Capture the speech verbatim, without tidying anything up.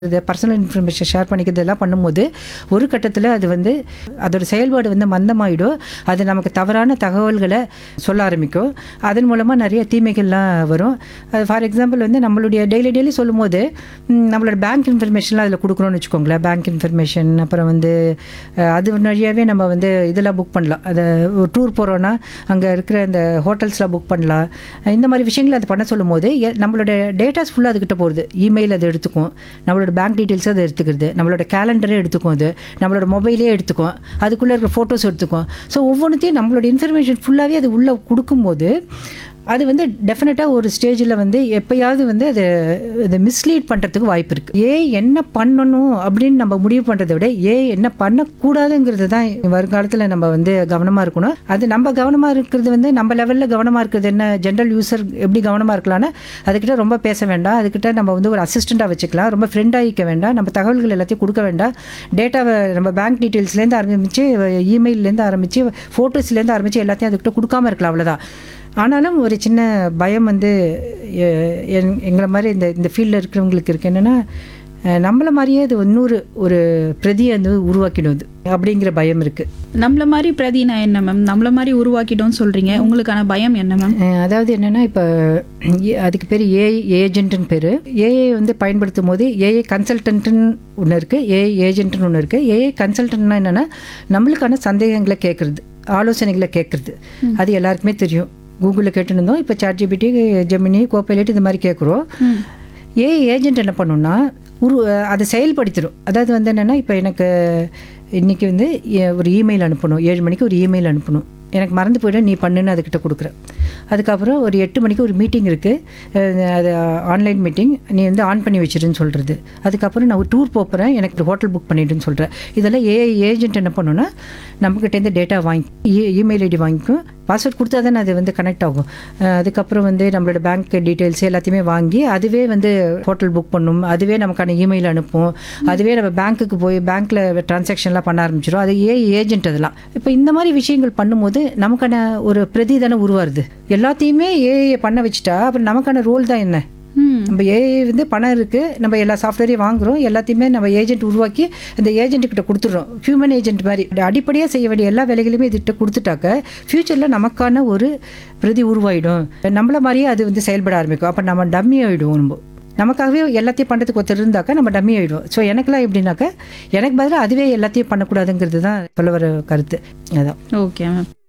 இது personal information share பண்ணிக்கிறதெல்லாம் பண்ணும்போது ஒரு கட்டத்தில் அது வந்து அதோட செயல்பாடு வந்து மந்தமாயிடும். அது நமக்கு தவறான தகவல்களை சொல்ல ஆரம்பிக்கும். அதன் மூலமாக நிறைய தீமைகள்லாம் வரும். அது ஃபார் எக்ஸாம்பிள் வந்து நம்மளுடைய டெய்லி டெய்லி சொல்லும்போது ம், நம்மளோட பேங்க் இன்ஃபர்மேஷன்லாம் அதில் கொடுக்குறோன்னு வச்சுக்கோங்களேன். பேங்க் இன்ஃபர்மேஷன் அப்புறம் வந்து அஹ், அது வழியாகவே நம்ம வந்து இதெல்லாம் புக் பண்ணலாம். அதை ஒரு டூர் போகிறோன்னா அங்கே இருக்கிற இந்த ஹோட்டல்ஸ்லாம் புக் பண்ணலாம். இந்த மாதிரி விஷயங்களை அது பண்ண சொல்லும்போது எ- நம்மளோட டேட்டாஸ் ஃபுல்லாக அதுக்கிட்ட போகுது. இமெயில் அது எடுத்துக்கும், நம்மளோட பேங்க் டீட்டெயில்ஸ் அதை எடுத்துக்கிறது, நம்மளோட கேலண்டரே எடுத்துக்கும், அது நம்மளோட மொபைலே எடுத்துக்கும், அதுக்குள்ளே இருக்கிற ஃபோட்டோஸ் எடுத்துக்கும். ஸோ ஒவ்வொன்றுத்தையும் நம்மளோட இன்ஃபர்மேஷன் ஃபுல்லாகவே அது உள்ளே கொடுக்கும்போது அது வந்து டெஃபினட்டாக ஒரு ஸ்டேஜில் வந்து எப்பயாவது வந்து அது அதை மிஸ்லீட் பண்ணுறதுக்கு வாய்ப்பு இருக்குது. ஏ என்ன பண்ணணும் அப்படின்னு நம்ம முடிவு பண்ணுறதை விட ஏ என்ன பண்ணக்கூடாதுங்கிறது தான் வருங்காலத்தில் நம்ம வந்து கவனமாக இருக்கணும். அது நம்ம கவனமாக இருக்கிறது வந்து நம்ம லெவலில் கவனமாக இருக்கிறது என்ன, ஜென்ரல் யூசர் எப்படி கவனமாக இருக்கலாம்னா அதுக்கிட்ட ரொம்ப பேச வேண்டாம், அதுக்கிட்ட நம்ம வந்து ஒரு அசிஸ்டண்ட்டாக வச்சுக்கலாம், ரொம்ப ஃப்ரெண்டாகிக்க வேண்டாம், நம்ம தகவல்கள் எல்லாத்தையும் கொடுக்க வேண்டாம். டேட்டாவை நம்ம பேங்க் டீட்டெயில்ஸ்லேருந்து ஆரம்பித்து இமெயிலேருந்து ஆரம்பித்து ஃபோட்டோஸ்லேருந்து ஆரம்பித்து எல்லாத்தையும் அதுக்கிட்ட கொடுக்காம இருக்கலாம், அவ்வளோதான். ஆனாலும் ஒரு சின்ன பயம் வந்து எ- என்- எங்களை மாதிரி இந்த இந்த ஃபீல்டில் இருக்கிறவங்களுக்கு இருக்குது. என்னென்னா நம்மளை மாதிரியே அது இன்னொரு ஒரு பிரதியை வந்து உருவாக்கிடும் அது அப்படிங்கிற பயம் இருக்குது. நம்மள மாதிரி பிரதினா என்ன மேம்? நம்மள மாதிரி உருவாக்கிட்டோம்னு சொல்றீங்க, உங்களுக்கான பயம் என்ன மேம்? அதாவது என்னென்னா இப்போ அதுக்கு பேர் ஏஐ ஏஜென்ட்னு பேர். ஏஐ வந்து பயன்படுத்தும் போது ஏஐ கன்சல்டன்ட்னு ஒன்று இருக்குது, ஏஐ ஏஜென்ட்னு ஒன்று இருக்குது. ஏஐ கன்சல்டன்ட்னா என்னென்னா நம்மளுக்கான சந்தேகங்களை கேட்குறது, ஆலோசனைகளை கேட்குறது. அது எல்லாருக்குமே தெரியும். கூகுளில் கேட்டுருந்தோம், இப்போ சாட் ஜிபிடி, ஜெமினி, கோபைலட் இந்த மாதிரி கேட்குறோம். ஏஐ ஏஜென்ட் என்ன பண்ணுன்னா உரு அதை செயல்படுத்திடும். அதாவது வந்து என்னென்னா இப்போ எனக்கு இன்றைக்கி வந்து எ- ஒரு இமெயில் அனுப்பணும், ஏழு மணிக்கு ஒரு இமெயில் அனுப்பணும், எனக்கு மறந்து போய்ட்டு நீ பண்ணுன்னு அதுக்கிட்ட கொடுக்குறேன். அதுக்கப்புறம் ஒரு எட்டு மணிக்கு ஒரு மீட்டிங் இருக்குது, அது ஆன்லைன் மீட்டிங், நீ வந்து ஆன் பண்ணி வச்சிருன்னு சொல்கிறது. அதுக்கப்புறம் நான் ஒரு டூர் போகிறேன், எனக்கு ஹோட்டல் புக் பண்ணிடுன்னு சொல்கிறேன். இதெல்லாம் ஏஐ ஏஜென்ட் என்ன பண்ணுன்னா நம்மக்கிட்டேருந்து டேட்டா வாங்கி இமெயில் ஐடி வாங்கிக்கும், பாஸ்வேர்ட் கொடுத்தா தானே அது வந்து கனெக்ட் ஆகும். அஹ் அதுக்கப்புறம் வந்து நம்மளோட பேங்க் டீட்டெயில்ஸ் எல்லாத்தையுமே வாங்கி அதுவே வந்து ஹோட்டல் புக் பண்ணும், அதுவே நமக்கான இமெயில் அனுப்பும், அதுவே நம்ம பேங்க்குக்கு போய் பேங்க்கில் டிரான்சாக்ஷன்லாம் பண்ண ஆரம்பிச்சிடும். அது ஏ ஏஜென்ட். அதெல்லாம் இப்போ இந்த மாதிரி விஷயங்கள் பண்ணும்போது நமக்கான ஒரு பிரதி தானே உருவாருது. எல்லாத்தையுமே ஏஐ பண்ண வச்சுட்டா அப்புறம் நமக்கான ரோல் தான் என்ன? ம். நம்ம ஏஐ வந்து பணம் இருக்குது, நம்ம எல்லா சாஃப்ட்வேரையும் வாங்குகிறோம், எல்லாத்தையுமே நம்ம ஏஜென்ட் உருவாக்கி அந்த ஏஜென்ட்டுக்கிட்ட கொடுத்துட்றோம். ஹியூமன் ஏஜென்ட் மாதிரி அடிப்படையாக செய்ய வேண்டிய எல்லா வேலைகளையுமே இதுகிட்ட கொடுத்துட்டாக்க ஃப்யூச்சரில் நமக்கான ஒரு பிரதி உருவாயிடும். நம்மள மாதிரியே அது வந்து செயல்பட ஆரம்பிக்கும். அப்போ நம்ம டம்மி ஆகிடுவோம். நம்ம நமக்காகவே எல்லாத்தையும் பண்ணுறதுக்கு ஒருத்தர் இருந்தாக்கா நம்ம டம்மி ஆகிடுவோம். ஸோ எனக்கெல்லாம் எப்படின்னாக்கா எனக்கு பதிலாக அதுவே எல்லாத்தையும் பண்ணக்கூடாதுங்கிறது தான் சொல்ல வர கருத்து. அதான். Okay ma'am.